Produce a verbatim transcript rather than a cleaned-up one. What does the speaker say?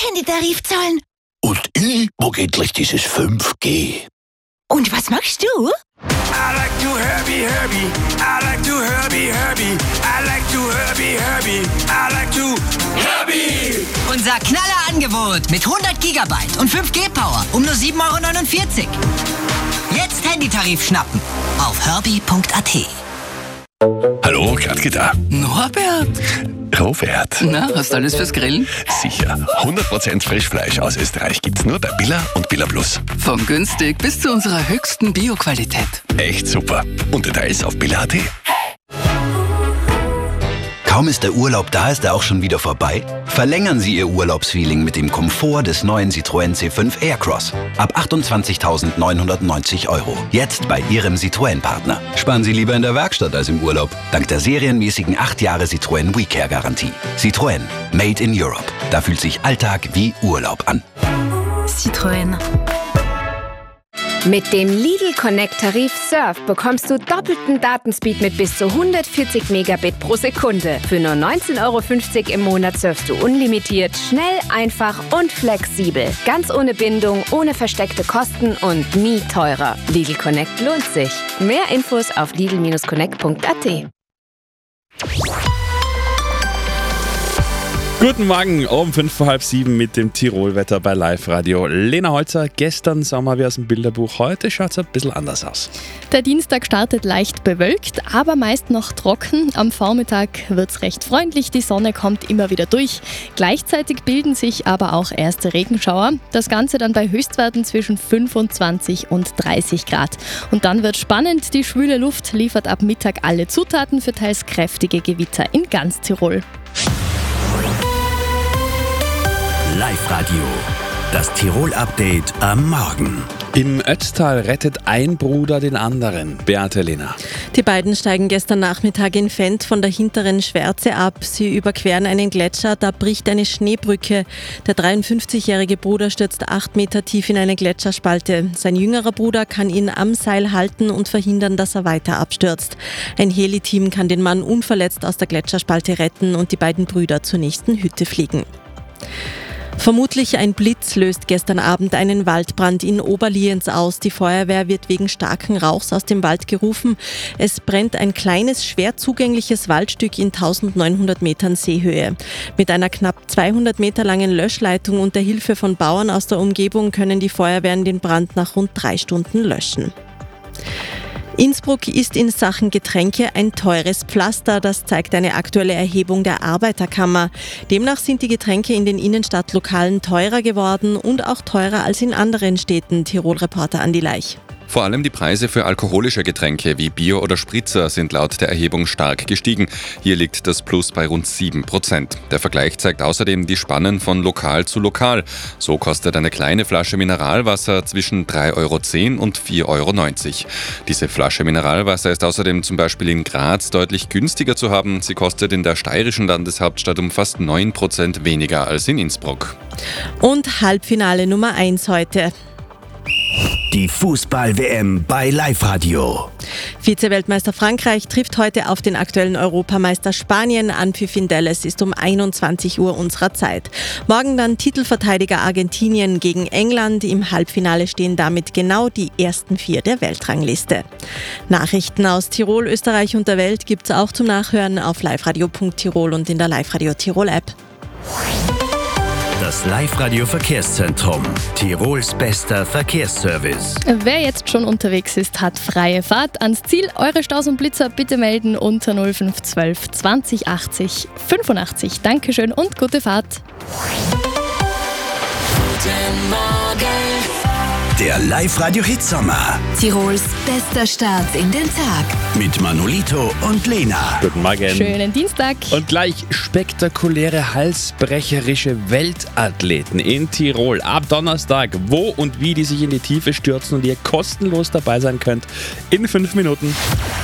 Handytarif zahlen. Und ich mag endlich dieses fünf G. Und was machst du? I like to Herbie, Herbie. I like to Herbie, Herbie. I like to Herbie, Herbie. I like to Herbie. Unser Knaller-Angebot mit hundert Gigabyte und fünf G Power um nur sieben Euro neunundvierzig. Jetzt Handytarif schnappen auf herbie punkt a t. Hallo, Gladke da. Norbert, Robert. na, hast du alles fürs Grillen? Sicher. hundert Prozent Frischfleisch aus Österreich gibt's nur bei Billa und Billa Plus. Vom günstig bis zu unserer höchsten Bio-Qualität. Echt super. Und Details auf billa punkt a t. Kaum ist der Urlaub da, ist er auch schon wieder vorbei? Verlängern Sie Ihr Urlaubsfeeling mit dem Komfort des neuen Citroën C fünf Aircross. Ab achtundzwanzigtausendneunhundertneunzig Euro. Jetzt bei Ihrem Citroën-Partner. Sparen Sie lieber in der Werkstatt als im Urlaub. Dank der serienmäßigen acht Jahre Citroën WeCare-Garantie. Citroën. Made in Europe. Da fühlt sich Alltag wie Urlaub an. Citroën. Mit dem Lidl Connect Tarif Surf bekommst du doppelten Datenspeed mit bis zu hundertvierzig Megabit pro Sekunde. Für nur neunzehn Euro fünfzig im Monat surfst du unlimitiert, schnell, einfach und flexibel. Ganz ohne Bindung, ohne versteckte Kosten und nie teurer. Lidl Connect lohnt sich. Mehr Infos auf lidl Bindestrich connect punkt a t. Guten Morgen, um fünf vor halb sieben mit dem Tirolwetter bei Live Radio. Lena Holzer, gestern sahen wir wie aus dem Bilderbuch, heute schaut es ein bisschen anders aus. Der Dienstag startet leicht bewölkt, aber meist noch trocken. Am Vormittag wird es recht freundlich, die Sonne kommt immer wieder durch. Gleichzeitig bilden sich aber auch erste Regenschauer. Das Ganze dann bei Höchstwerten zwischen fünfundzwanzig und dreißig Grad. Und dann wird spannend, die schwüle Luft liefert ab Mittag alle Zutaten für teils kräftige Gewitter in ganz Tirol. Live-Radio, das Tirol-Update am Morgen. Im Ötztal rettet ein Bruder den anderen. Beate Lehner. Die beiden steigen gestern Nachmittag in Fendt von der hinteren Schwärze ab. Sie überqueren einen Gletscher, da bricht eine Schneebrücke. Der dreiundfünfzigjährige Bruder stürzt acht Meter tief in eine Gletscherspalte. Sein jüngerer Bruder kann ihn am Seil halten und verhindern, dass er weiter abstürzt. Ein Heli-Team kann den Mann unverletzt aus der Gletscherspalte retten und die beiden Brüder zur nächsten Hütte fliegen. Vermutlich ein Blitz löst gestern Abend einen Waldbrand in Oberlienz aus. Die Feuerwehr wird wegen starken Rauchs aus dem Wald gerufen. Es brennt ein kleines, schwer zugängliches Waldstück in eintausendneunhundert Metern Seehöhe. Mit einer knapp zweihundert Meter langen Löschleitung und der Hilfe von Bauern aus der Umgebung können die Feuerwehren den Brand nach rund drei Stunden löschen. Innsbruck ist in Sachen Getränke ein teures Pflaster, das zeigt eine aktuelle Erhebung der Arbeiterkammer. Demnach sind die Getränke in den Innenstadtlokalen teurer geworden und auch teurer als in anderen Städten. Tirol-Reporter Andi Leich. Vor allem die Preise für alkoholische Getränke wie Bier oder Spritzer sind laut der Erhebung stark gestiegen. Hier liegt das Plus bei rund sieben Prozent. Der Vergleich zeigt außerdem die Spannen von lokal zu lokal. So kostet eine kleine Flasche Mineralwasser zwischen drei Euro zehn und vier Euro neunzig. Diese Flasche Mineralwasser ist außerdem zum Beispiel in Graz deutlich günstiger zu haben. Sie kostet in der steirischen Landeshauptstadt um fast neun Prozent weniger als in Innsbruck. Und Halbfinale Nummer eins heute. Die Fußball-W M bei Live-Radio. Vize-Weltmeister Frankreich trifft heute auf den aktuellen Europameister Spanien. Anpfiff in Dallas ist um einundzwanzig Uhr unserer Zeit. Morgen dann Titelverteidiger Argentinien gegen England. Im Halbfinale stehen damit genau die ersten vier der Weltrangliste. Nachrichten aus Tirol, Österreich und der Welt gibt's auch zum Nachhören auf liveradio punkt tirol und in der Live-Radio Tirol-App. Das Live-Radio-Verkehrszentrum. Tirols bester Verkehrsservice. Wer jetzt schon unterwegs ist, hat freie Fahrt ans Ziel. Eure Staus und Blitzer bitte melden unter null fünf zwölf zwanzig achtzig fünfundachtzig. Dankeschön und gute Fahrt. Guten Morgen. Der Live-Radio-Hitsommer. Tirols bester Start in den Tag. Mit Manolito und Lena. Guten Morgen. Schönen Dienstag. Und gleich spektakuläre, halsbrecherische Weltathleten in Tirol. Ab Donnerstag, wo und wie die sich in die Tiefe stürzen und ihr kostenlos dabei sein könnt. In fünf Minuten.